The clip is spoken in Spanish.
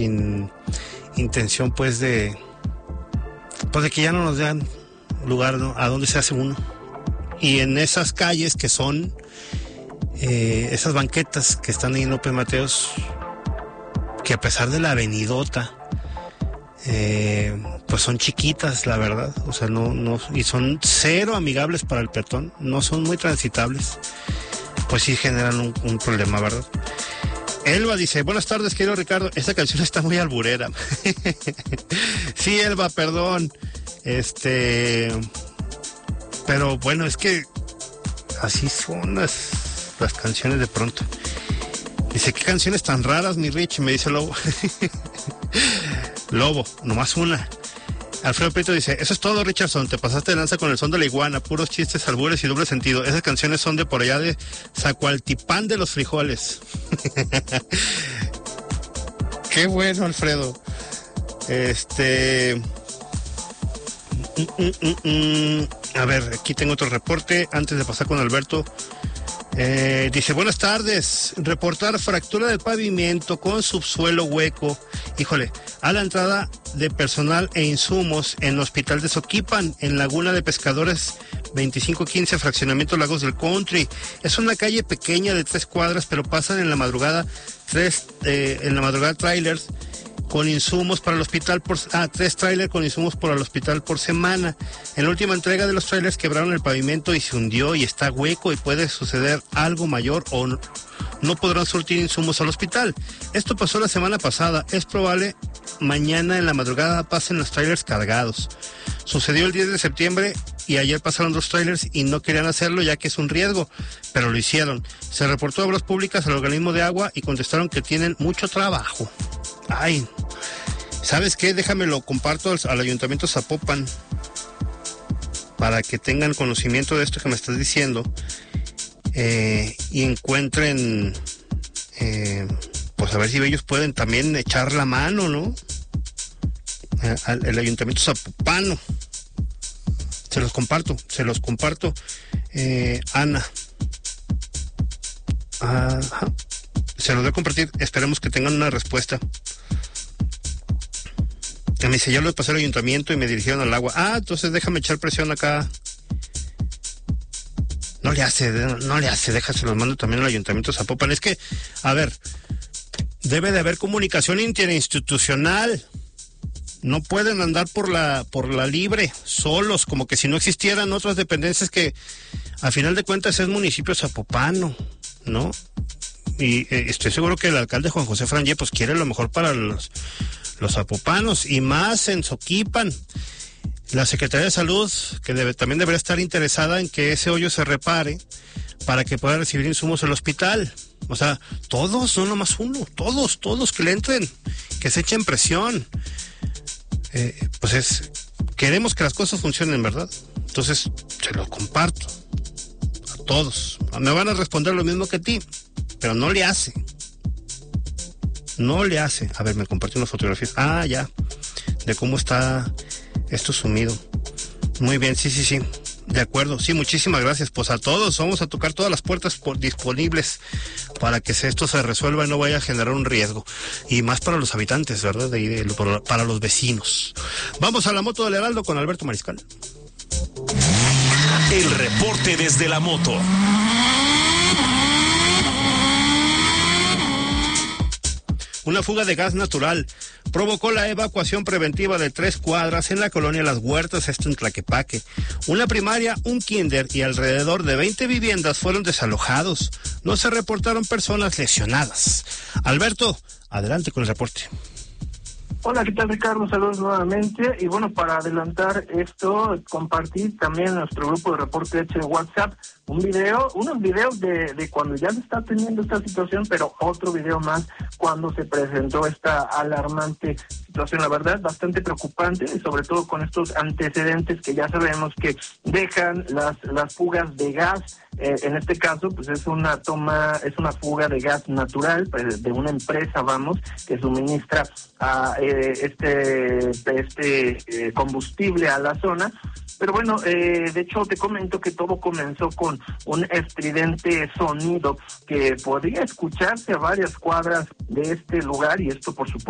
sin intención pues de que ya no nos den lugar, ¿no?, a donde se hace uno. Y en esas calles que son esas banquetas que están ahí en López Mateos, que a pesar de la avenidota, pues son chiquitas, la verdad, o sea, no, y son cero amigables para el peatón, no son muy transitables, pues sí generan un problema, ¿verdad? Elba dice, buenas tardes, querido Ricardo, esta canción está muy alburera. Sí, Elba, perdón, pero bueno, es que así son las canciones de pronto. Dice, ¿qué canciones tan raras, mi Rich? Me dice Lobo. Lobo, nomás una. Alfredo Prieto dice, eso es todo, Richardson, te pasaste de lanza con el son de la iguana, puros chistes, albures y doble sentido. Esas canciones son de por allá de Zacualtipán de los Frijoles. Qué bueno, Alfredo. A ver, aquí tengo otro reporte antes de pasar con Alberto. Dice, buenas tardes, reportar fractura del pavimento con subsuelo hueco, híjole, a la entrada de personal e insumos en Hospital de Soquipan, en Laguna de Pescadores 2515, fraccionamiento Lagos del Country. Es una calle pequeña de 3 cuadras, pero pasan en la madrugada trailers con insumos para el hospital 3 trailers con insumos para el hospital por semana. En la última entrega de los trailers quebraron el pavimento y se hundió y está hueco y puede suceder algo mayor o no podrán surtir insumos al hospital. Esto pasó la semana pasada. Es probable mañana en la madrugada pasen los trailers cargados. Sucedió el 10 de septiembre y ayer pasaron 2 trailers y no querían hacerlo ya que es un riesgo, pero lo hicieron. Se reportó a Obras Públicas al organismo de agua y contestaron que tienen mucho trabajo. Ay, ¿sabes qué? Déjame lo comparto al Ayuntamiento Zapopan para que tengan conocimiento de esto que me estás diciendo y encuentren, pues a ver si ellos pueden también echar la mano, ¿no? El Ayuntamiento Zapopano. Se los comparto. Ana. Ajá. Se los voy a compartir. Esperemos que tengan una respuesta. Me dice, ya lo pasé al ayuntamiento y me dirigieron al agua. Entonces déjame echar presión acá. No le hace, déjase, los mando también al Ayuntamiento de Zapopan. Es que, a ver, debe de haber comunicación interinstitucional. No pueden andar por la libre, solos, como que si no existieran otras dependencias que, a final de cuentas, es municipio zapopano, ¿no? Y estoy seguro que el alcalde Juan José Frangé, pues quiere lo mejor para los zapopanos, y más en Soquipan. La Secretaría de Salud, que también debería estar interesada en que ese hoyo se repare para que pueda recibir insumos el hospital. O sea, todos, no nomás uno, todos que le entren, que se echen presión. Queremos que las cosas funcionen, ¿verdad? Entonces, se lo comparto a todos. Me van a responder lo mismo que a ti, pero no le hace. A ver, me compartió unas fotografías. Ya, de cómo está esto sumido. Muy bien, sí. De acuerdo, sí, muchísimas gracias. Pues a todos, vamos a tocar todas las puertas disponibles para que esto se resuelva y no vaya a generar un riesgo. Y más para los habitantes, ¿verdad? Para los vecinos. Vamos a la moto del Heraldo con Alberto Mariscal. El reporte desde la moto. Una fuga de gas natural provocó la evacuación preventiva de 3 cuadras en la colonia Las Huertas, esto en Tlaquepaque. Una primaria, un kinder y alrededor de 20 viviendas fueron desalojados. No se reportaron personas lesionadas. Alberto, adelante con el reporte. Hola, ¿qué tal, Ricardo? Saludos nuevamente. Y bueno, para adelantar esto, compartí también en nuestro grupo de reporte hecho en WhatsApp unos videos de cuando ya se está teniendo esta situación, pero otro video más cuando se presentó esta alarmante situación, la verdad, bastante preocupante, sobre todo con estos antecedentes que ya sabemos que dejan las fugas de gas. En este caso, pues es una fuga de gas natural, pues, de una empresa, que suministra a este combustible a la zona. Pero bueno, de hecho te comento que todo comenzó con un estridente sonido que podría escucharse a varias cuadras de este lugar, y esto por supuesto